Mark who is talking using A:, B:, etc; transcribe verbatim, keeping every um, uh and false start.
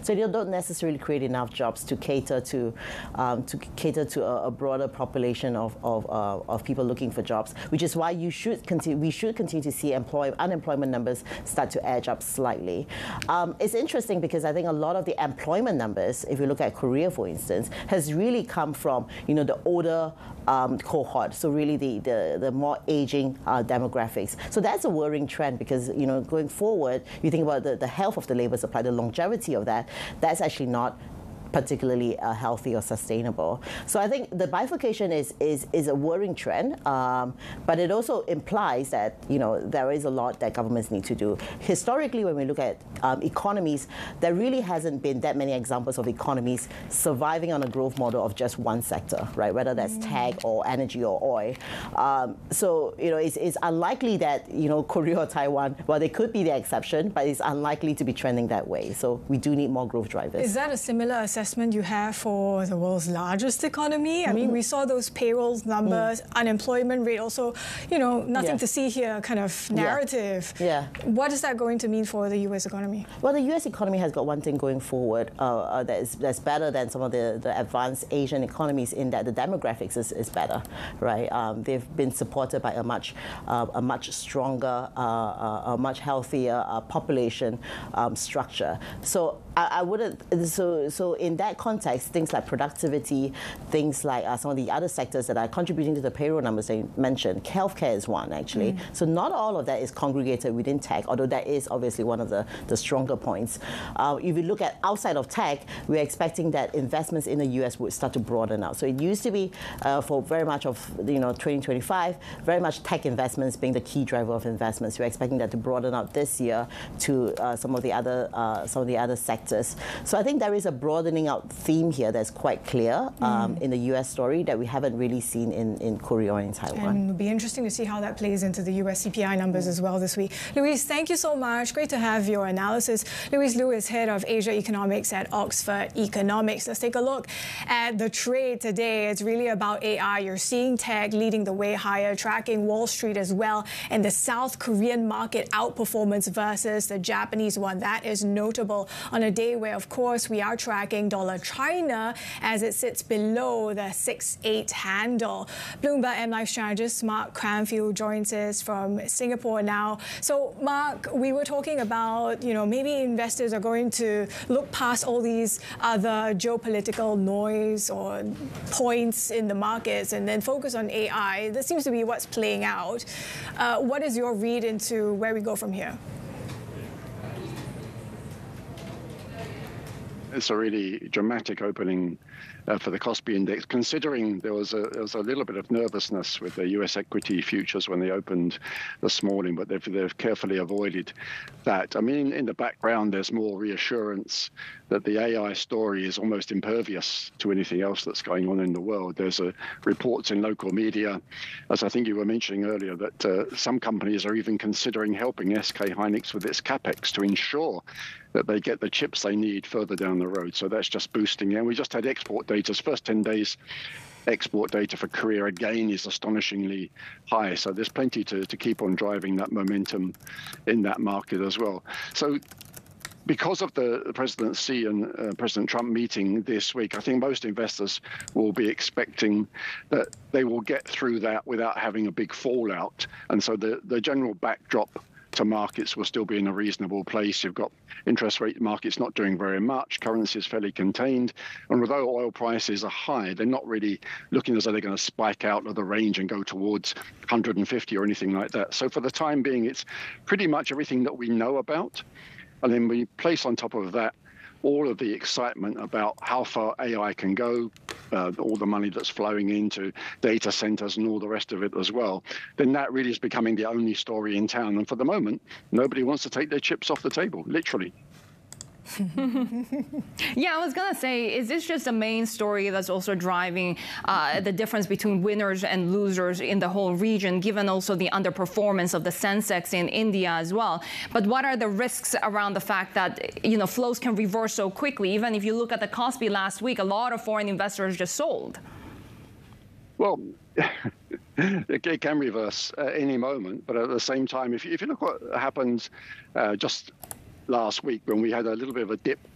A: So they don't necessarily create enough jobs to cater to um, to cater to a, a broader population of of, uh, of people looking for jobs, which is why you should continue. We should continue to see employ, unemployment numbers start to edge up slightly. Um, it's interesting because I think a lot of the employment numbers, if you look at Korea, for instance, has really come from you know the older um, cohort. So really the the, the more aging uh, demographics. So that's a worrying trend because you know going forward, you think about the, the health of the labor supply, the longevity of that. That's actually not particularly uh, healthy or sustainable. So I think the bifurcation is is, is a worrying trend, um, but it also implies that you know there is a lot that governments need to do. Historically, when we look at um, economies, there really hasn't been that many examples of economies surviving on a growth model of just one sector, right? Whether that's mm. tech or energy or oil. Um, so you know it's, it's unlikely that you know Korea or Taiwan, well, they could be the exception, but it's unlikely to be trending that way. So we do need more growth drivers.
B: Is that a similar assessment you have for the world's largest economy? I mean, we saw those payrolls numbers, mm. unemployment rate also, you know, nothing yeah. to see here kind of narrative.
A: Yeah. yeah.
B: What is that going to mean for the U S economy?
A: Well, the U S economy has got one thing going forward uh, uh, that is, that's better than some of the, the advanced Asian economies in that the demographics is, is better, right? Um, they've been supported by a much, uh, a much stronger, uh, uh, a much healthier uh, population um, structure. So I, I wouldn't, so, so in that context, things like productivity, things like uh, some of the other sectors that are contributing to the payroll numbers that you mentioned, healthcare is one actually. Mm. So not all of that is congregated within tech, although that is obviously one of the, the stronger points. Uh, if you look at outside of tech, we're expecting that investments in the U S would start to broaden out. So it used to be uh, for very much of you know twenty twenty-five, very much tech investments being the key driver of investments. We're expecting that to broaden out this year to uh, some of the other uh, some of the other sectors. So I think there is a broadening out theme here that's quite clear um, mm. in the U S story that we haven't really seen in, in Korea or in Taiwan.
B: And it'll be interesting to see how that plays into the U S C P I numbers mm. as well this week. Louise, thank you so much. Great to have your analysis. Louise Liu is head of Asia Economics at Oxford Economics. Let's take a look at the trade today. It's really about A I. You're seeing tech leading the way higher, tracking Wall Street as well, and the South Korean market outperformance versus the Japanese one. That is notable on a day where, of course, we are tracking dollar China as it sits below the six eight handle. Bloomberg M Life strategist Mark Cranfield joins us from Singapore now. So, Mark, we were talking about, you know, maybe investors are going to look past all these other geopolitical noise or points in the markets and then focus on A I. This seems to be what's playing out. Uh, what is your read into where we go from here?
C: It's a really dramatic opening uh, for the Kospi index, considering there was a there was a little bit of nervousness with the U S equity futures when they opened this morning, but they've they've carefully avoided that. I mean, in the background, there's more reassurance that the A I story is almost impervious to anything else that's going on in the world. There's a, reports in local media, as I think you were mentioning earlier, that uh, some companies are even considering helping S K Hynix with its capex to ensure that they get the chips they need further down the road. So that's just boosting. And we just had export data. First ten days export data for Korea again is astonishingly high. So there's plenty to, to keep on driving that momentum in that market as well. So because of the President Xi and uh, President Trump meeting this week, I think most investors will be expecting that they will get through that without having a big fallout. And so the, the general backdrop to markets will still be in a reasonable place. You've got interest rate markets not doing very much. Currency is fairly contained. And although oil prices are high, they're not really looking as though they're going to spike out of the range and go towards one hundred fifty or anything like that. So for the time being, it's pretty much everything that we know about. And then we place on top of that all of the excitement about how far A I can go, uh, all the money that's flowing into data centers and all the rest of it as well, then that really is becoming the only story in town. And for the moment, nobody wants to take their chips off the table, literally.
D: Yeah, I was going to say, is this just the main story that's also driving uh, the difference between winners and losers in the whole region, given also the underperformance of the Sensex in India as well? But what are the risks around the fact that, you know, flows can reverse so quickly? Even if you look at the Kospi last week, a lot of foreign investors just sold.
C: Well, it can reverse at any moment. But at the same time, if you, if you look what happened uh, just last week when we had a little bit of a dip